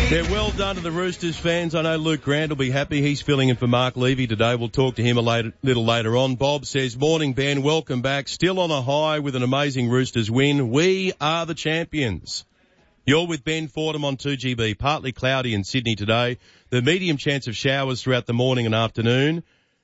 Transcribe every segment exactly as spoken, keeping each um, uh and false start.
Yeah, well done to the Roosters fans. I know Luke Grant will be happy. He's filling in for Mark Levy today. We'll talk to him a later, little later on. Bob says, morning, Ben. Welcome back. Still on a high with an amazing Roosters win. We are the champions. You're with Ben Fordham on two G B. Partly cloudy in Sydney today. The medium chance of showers throughout the morning and afternoon.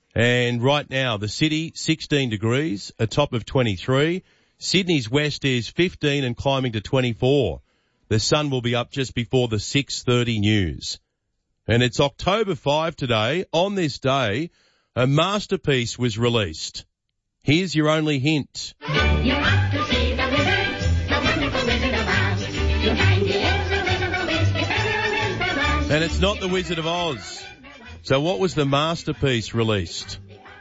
And right now, the city, sixteen degrees, a top of twenty-three. Sydney's west is fifteen and climbing to twenty-four. The sun will be up just before the six thirty news. And it's October fifth today. On this day, a masterpiece was released. Here's your only hint. You're off to see the wizard, the wonderful Wizard of Oz. You'll find he is the Wizard of Oz, if ever is there was. And it's not the Wizard of Oz. So what was the masterpiece released?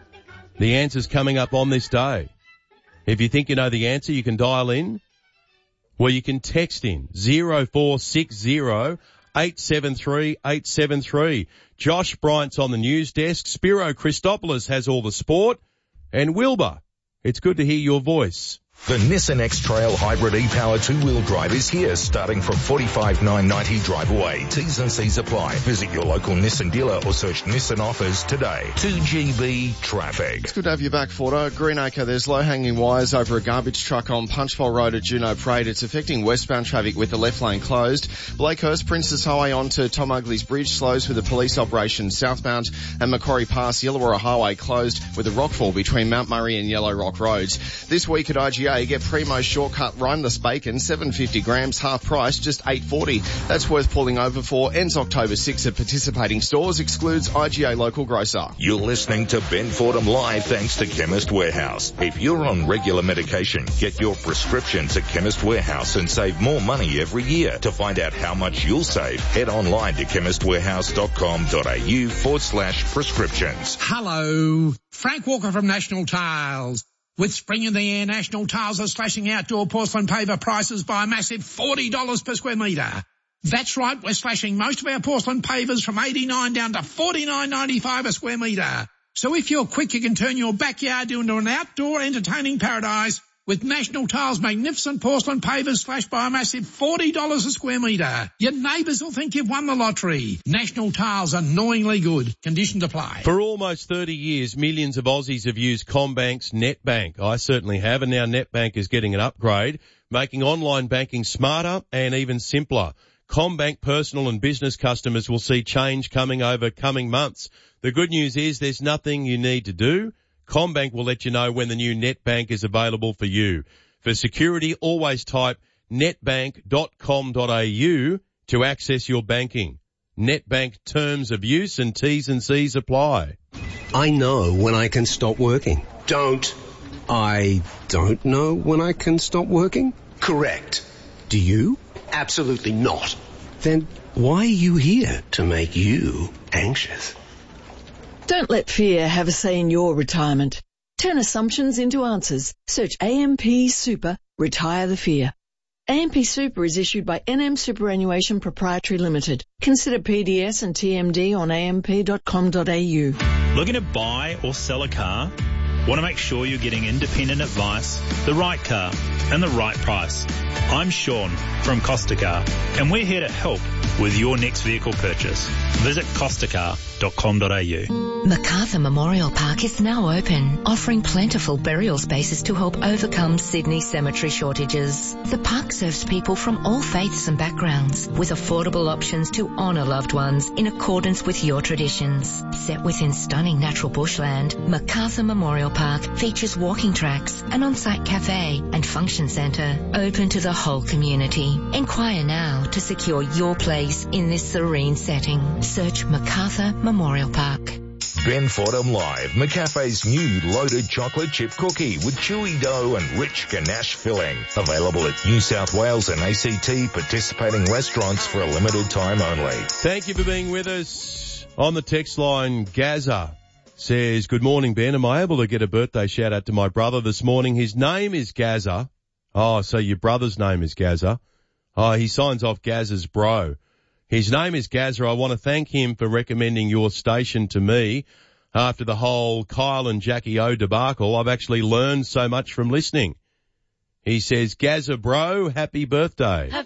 The answer's coming up on this day. If you think you know the answer, you can dial in. Well, you can text in zero four six zero eight seven three eight seven three. Josh Bryant's on the news desk. Spiro Christopoulos has all the sport. And Wilbur, it's good to hear your voice. The Nissan X-Trail Hybrid e-Power two-wheel drive is here, starting from forty-five thousand nine hundred ninety dollars drive away. T's and C's apply. Visit your local Nissan dealer or search Nissan offers today. two G B traffic. It's good to have you back, Fordo. Greenacre, there's low-hanging wires over a garbage truck on Punchbowl Road at Juno Parade. It's affecting westbound traffic with the left lane closed. Blakehurst, Princess Highway onto Tom Ugley's Bridge slows with a police operation southbound, and Macquarie Pass, Yellowara Highway closed with a rockfall between Mount Murray and Yellow Rock Roads. This week at I G A, get Primo's shortcut rineless bacon, seven hundred fifty grams, half price, just eight forty. That's worth pulling over for. Ends October sixth at participating stores. Excludes I G A local grocer. You're listening to Ben Fordham Live thanks to Chemist Warehouse. If you're on regular medication, get your prescriptions at Chemist Warehouse and save more money every year. To find out how much you'll save, head online to chemistwarehouse.com.au forward slash prescriptions. Hello, Frank Walker from National Tiles. With spring in the air, National Tiles are slashing outdoor porcelain paver prices by a massive forty dollars per square metre. That's right, we're slashing most of our porcelain pavers from eighty-nine dollars down to forty-nine ninety-five a square metre. So if you're quick, you can turn your backyard into an outdoor entertaining paradise with National Tiles' magnificent porcelain pavers slashed by a massive forty dollars a square metre. Your neighbours will think you've won the lottery. National Tiles, annoyingly good. Conditions apply. For almost thirty years, millions of Aussies have used CommBank's NetBank. I certainly have, and now NetBank is getting an upgrade, making online banking smarter and even simpler. CommBank personal and business customers will see change coming over coming months. The good news is there's nothing you need to do. CommBank will let you know when the new NetBank is available for you. For security, always type netbank dot com dot a u to access your banking. NetBank terms of use and T's and C's apply. I know when I can stop working. Don't. I don't know when I can stop working? Correct. Do you? Absolutely not. Then why are you here? To make you anxious. Don't let fear have a say in your retirement. Turn assumptions into answers. Search A M P Super, retire the fear. A M P Super is issued by N M Superannuation Proprietary Limited. Consider P D S and T M D on a m p dot com dot a u. Looking to buy or sell a car? Want to make sure you're getting independent advice, the right car, and the right price. I'm Sean from Costa Car, and we're here to help with your next vehicle purchase. Visit costa car dot com dot a u. Macarthur Memorial Park is now open, offering plentiful burial spaces to help overcome Sydney cemetery shortages. The park serves people from all faiths and backgrounds, with affordable options to honour loved ones in accordance with your traditions. Set within stunning natural bushland, Macarthur Memorial Park features walking tracks, an on-site cafe and function centre open to the whole community. Inquire now to secure your place in this serene setting. Search Macarthur Memorial Park. Ben Fordham Live, McCafe's new loaded chocolate chip cookie with chewy dough and rich ganache filling. Available at New South Wales and A C T participating restaurants for a limited time only. Thank you for being with us. On the text line, Gaza says, good morning, Ben. Am I able to get a birthday shout out to my brother this morning? His name is Gaza. Oh, so your brother's name is Gaza. Oh, he signs off Gaza's bro. His name is Gaza. I want to thank him for recommending your station to me after the whole Kyle and Jackie O debacle. I've actually learned so much from listening. He says, Gaza bro, happy birthday.